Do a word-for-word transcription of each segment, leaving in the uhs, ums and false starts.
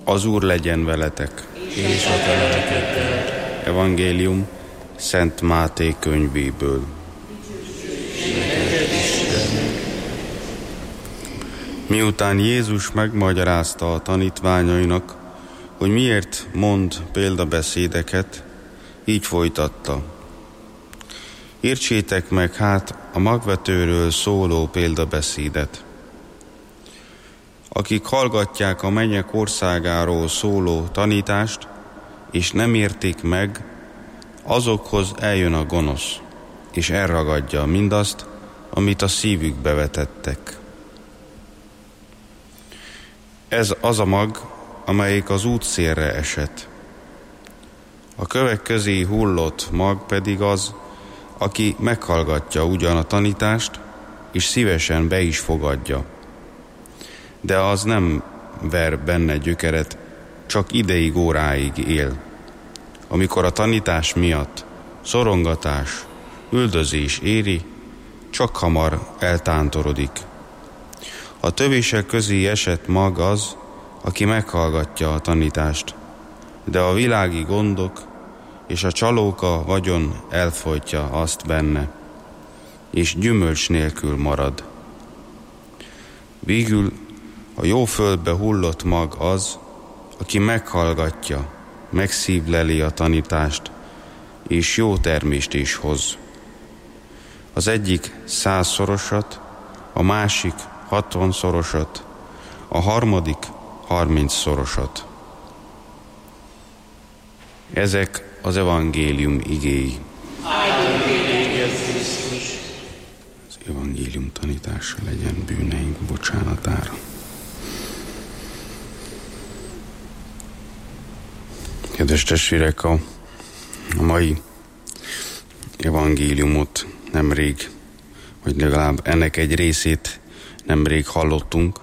Az Úr legyen veletek. És a te lelkeddel. Evangélium Szent Máté könyvéből. Miután Jézus megmagyarázta a tanítványainak, hogy miért mond példabeszédeket, így folytatta. Értsétek meg hát a magvetőről szóló példabeszédet. Akik hallgatják a mennyek országáról szóló tanítást, és nem értik meg, azokhoz eljön a gonosz, és elragadja mindazt, amit a szívükbe vetettek. Ez az a mag, amelyik az útszélre esett. A kövek közé hullott mag pedig az, aki meghallgatja ugyan a tanítást, és szívesen be is fogadja. De az nem ver benne gyökeret, csak ideig, óráig él. Amikor a tanítás miatt szorongatás, üldözés éri, csak hamar eltántorodik. A tövések közé esett mag az, aki meghallgatja a tanítást, de a világi gondok és a csalóka vagyon elfolytja azt benne, és gyümölcs nélkül marad. Végül a jó földbe hullott mag az, aki meghallgatja, megszívleli a tanítást, és jó termést is hoz. Az egyik százszorosat, a másik hatvanszorosat, a harmadik harmincszorosat. Ezek az evangélium igéi. Az evangélium tanítása legyen bűneink bocsánatára. Kedves testvérek, a, a mai evangéliumot nemrég, vagy legalább ennek egy részét nemrég hallottunk.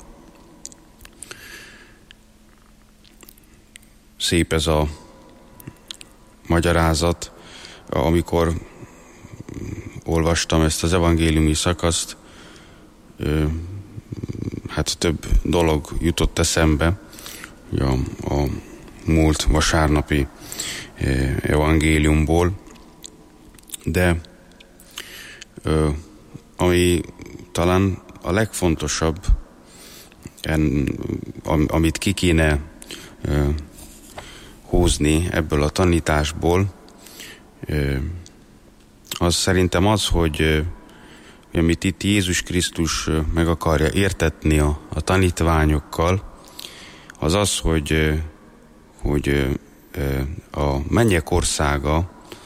Szép ez a magyarázat, amikor olvastam ezt az evangéliumi szakaszt, hát több dolog jutott eszembe a, a múlt vasárnapi evangéliumból, de ami talán a legfontosabb, amit ki kéne húzni ebből a tanításból, az szerintem az, hogy amit itt Jézus Krisztus meg akarja értetni a, a tanítványokkal, az az, hogy, hogy a mennyek országa,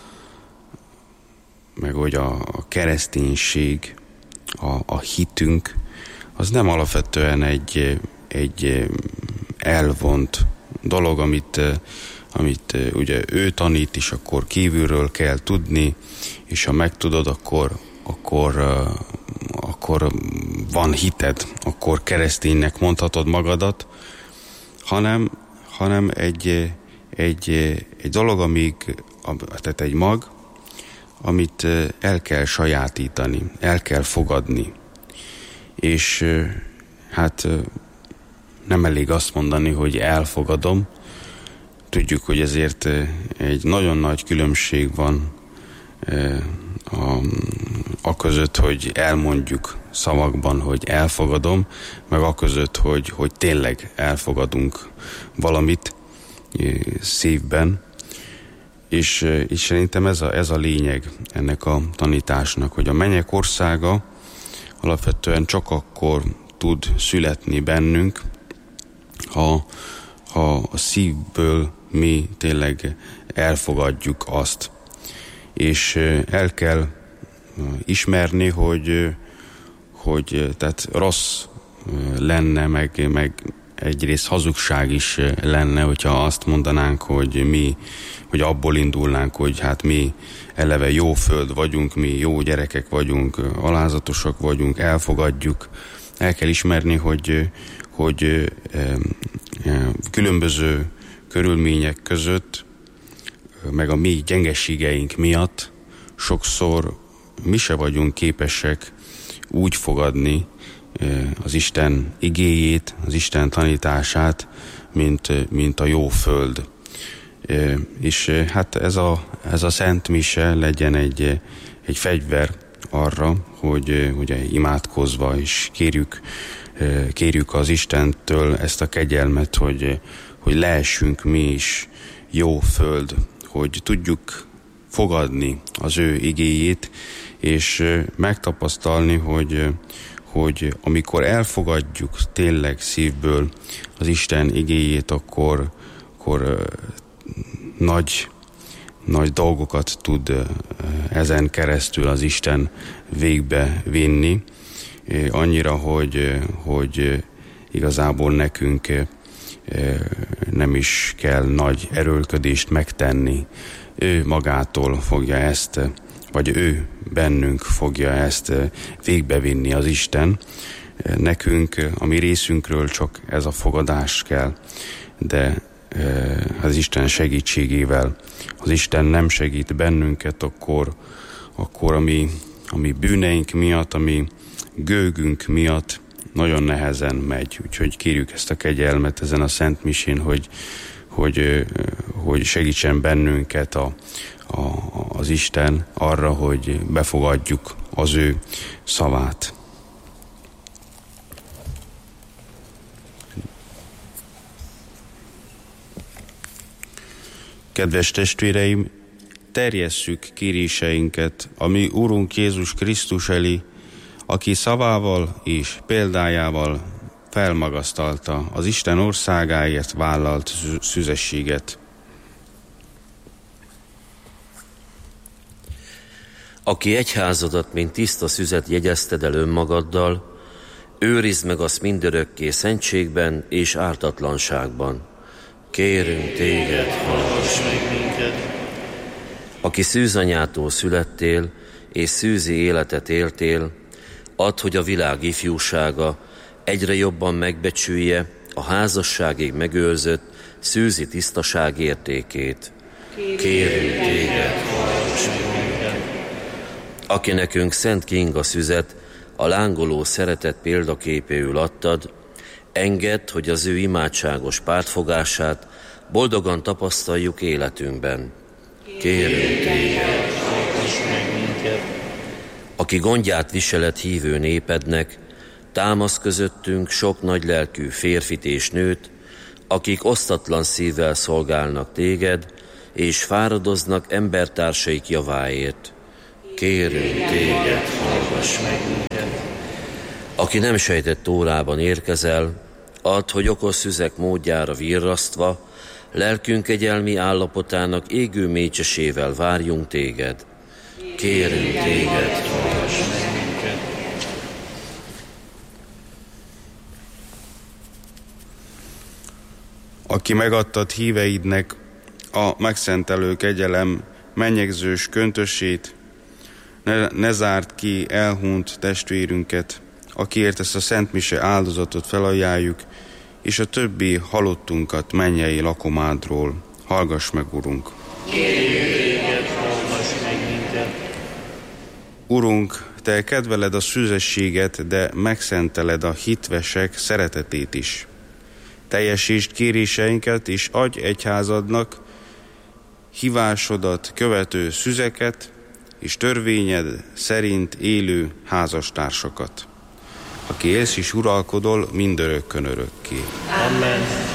meg hogy a, a kereszténység, a, a hitünk, az nem alapvetően egy, egy elvont dolog, amit, amit ugye ő tanít, és akkor kívülről kell tudni, és ha megtudod, akkor, akkor, akkor van hited, akkor kereszténynek mondhatod magadat, hanem, hanem egy, egy, egy dolog, amíg, tehát egy mag, amit el kell sajátítani, el kell fogadni. És hát nem elég azt mondani, hogy elfogadom. Tudjuk, hogy ezért egy nagyon nagy különbség van a, a között, hogy elmondjuk szavakban, hogy elfogadom, meg a között, hogy, hogy tényleg elfogadunk valamit szívben. És, és szerintem ez a, ez a lényeg ennek a tanításnak, hogy a mennyek országa alapvetően csak akkor tud születni bennünk, ha, ha a szívből mi tényleg elfogadjuk azt. És el kell ismerni, hogy, hogy tehát rossz lenne, meg, meg egyrészt hazugság is lenne, hogyha azt mondanánk, hogy mi, hogy abból indulnánk, hogy hát mi eleve jó föld vagyunk, mi jó gyerekek vagyunk, alázatosak vagyunk, elfogadjuk. El kell ismerni, hogy, hogy különböző körülmények között, meg a mi gyengeségeink miatt sokszor mi se vagyunk képesek úgy fogadni, az Isten igéjét, az Isten tanítását, mint, mint a jó föld. És hát ez a, ez a Szent Mise legyen egy, egy fegyver arra, hogy, hogy imádkozva is kérjük, kérjük az Istentől ezt a kegyelmet, hogy, hogy lehessünk mi is jó föld, hogy tudjuk fogadni az ő igéjét, és megtapasztalni, hogy, hogy amikor elfogadjuk tényleg szívből az Isten igéjét, akkor, akkor nagy, nagy dolgokat tud ezen keresztül az Isten végbe vinni, annyira, hogy, hogy igazából nekünk nem is kell nagy erőlködést megtenni. Ő magától fogja ezt, vagy ő bennünk fogja ezt végbevinni az Isten. Nekünk, a mi részünkről csak ez a fogadás kell, de az Isten segítségével, az Isten nem segít bennünket, akkor, akkor a, mi, a mi bűneink miatt, a mi gőgünk miatt nagyon nehezen megy. Úgyhogy kérjük ezt a kegyelmet ezen a Szent Misén, hogy, hogy, hogy segítsen bennünket a, a, az Isten arra, hogy befogadjuk az ő szavát. Kedves testvéreim, terjesszük kéréseinket a mi Urunk Jézus Krisztus elé, aki szavával és példájával felmagasztalta az Isten országáért vállalt szüzességet. Aki egyházadat, mint tiszta szüzet jegyezted el önmagaddal, őrizd meg azt mindörökké szentségben és ártatlanságban. Kérünk téged, hallgass meg minket! Aki szűzanyától születtél, és szűzi életet éltél, add, hogy a világ ifjúsága egyre jobban megbecsülje a házasságig megőrzött szűzi tisztaság értékét. Kérünk téged, hallgass meg minket! Aki nekünk Szent Kinga szüzet, a lángoló szeretet példaképéül adtad, engedd, hogy az ő imádságos pártfogását boldogan tapasztaljuk életünkben. Kérünk téged, hallgass meg minket! Aki gondját viseled hívő népednek, támasz közöttünk sok nagylelkű férfit és nőt, akik osztatlan szívvel szolgálnak téged, és fáradoznak embertársaik javáért. Kérünk téged, hallgass meg minket! Aki nem sejtett órában érkezel, add, hogy okos szüzek módjára virrasztva, lelkünk kegyelmi állapotának égő mécsesével várjunk téged. Kérünk téged, hallgass meg minket! Aki megadtad híveidnek a megszentelő kegyelem mennyegzős köntösét, ne, ne zárt ki elhunyt testvérünket, akiért ezt a Szent Mise áldozatot felajánljuk, és a többi halottunkat mennyei lakomádról. Hallgass meg, Urunk! Kérjük téged, hallgass meg minket! Urunk, Te kedveled a szűzességet, de megszenteled a hitvesek szeretetét is. Teljesítsd kéréseinket, és adj egyházadnak hívásodat követő szüzeket, és törvényed szerint élő házastársakat, aki élsz és uralkodol mindörökkön örökké. Amen.